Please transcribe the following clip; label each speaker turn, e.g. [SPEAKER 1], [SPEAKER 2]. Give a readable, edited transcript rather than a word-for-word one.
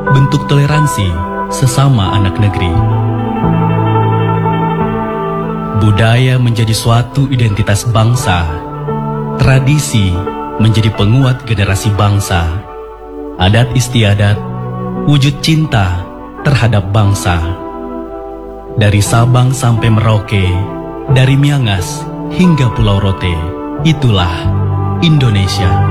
[SPEAKER 1] bentuk toleransi sesama anak negeri. Budaya menjadi suatu identitas bangsa, tradisi menjadi penguat generasi bangsa, adat istiadat wujud cinta terhadap bangsa. Dari Sabang sampai Merauke, dari Miangas hingga Pulau Rote, itulah Indonesia.